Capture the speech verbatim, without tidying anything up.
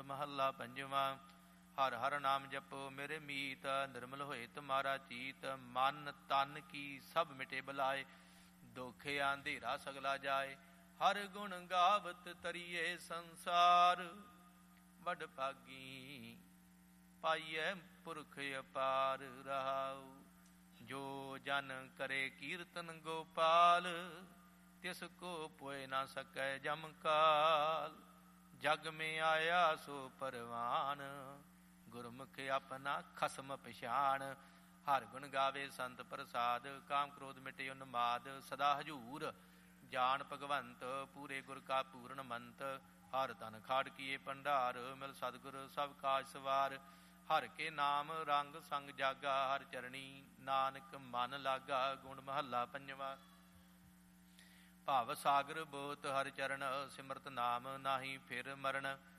ਮਹੱਲਾ ਪੰਜਵਾਂ। ਹਰ ਹਰ ਨਾਮ ਜਪੋ ਮੇਰੇ ਮੀਤ, ਨਿਰਮਲ ਹੋਏ ਤੁਮਾਰਾ ਚੀਤ। ਮਨ ਤਨ ਕੀ ਸਭ ਮਿਟੇ ਬਲਾਏ, ਦੋਖੇ ਅੰਧੇਰਾ ਸਗਲਾ ਜਾਏ। ਹਰ ਗੁਣ ਗਾਵਤ ਤਰੀਏ ਸੰਸਾਰ, ਵਡ ਭਾਗੀ ਪਾਈਐ ਪੁਰਖ ਅਪਾਰ ਰਹਾਉ। ਜੋ ਜਨ ਕਰੇ ਕੀਰਤਨ ਗੋਪਾਲ, ਤਿਸ ਕੋ ਪੋਇ ਨਾ ਸਕੈ ਜਮ ਕਾਲ। ਜਗ ਮੇ ਆਇਆ ਸੋ ਪਰਵਾਨ, ਗੁਰਮੁਖ ਆਪਣਾ ਖਸਮ ਪਛਾਣ। ਹਰ ਗੁਣ ਗਾਵੇ ਸੰਤ ਪ੍ਰਸਾਦ, ਕਾਮ ਕ੍ਰੋਧ ਮਿਟੇ ਉਨਮਾਦ। ਸਦਾ ਹਜੂਰ ਜਾਣ ਭਗਵੰਤ, ਪੂਰੇ ਗੁਰ ਕਾ ਪੂਰਨ ਮੰਤ। ਹਰ ਤਨ ਖਾੜ ਕੀਏ ਭੰਡਾਰ, ਮਿਲ ਸਤਿਗੁਰ ਸਭ ਕਾਜ ਸਵਾਰ। ਹਰ ਕੇ ਨਾਮ ਰੰਗ ਸੰਗ ਜਾਗਾ, ਹਰ ਚਰਣੀ ਨਾਨਕ ਮਨ ਲਾਗਾ। ਗੁਣ ਮਹੱਲਾ ਪੰਜਵਾ। ਭਵ ਸਾਗਰ ਬੋਤ ਹਰ ਚਰਨ, ਸਿਮਰਤ ਨਾਮ ਨਾਹੀ ਫਿਰ ਮਰਨ।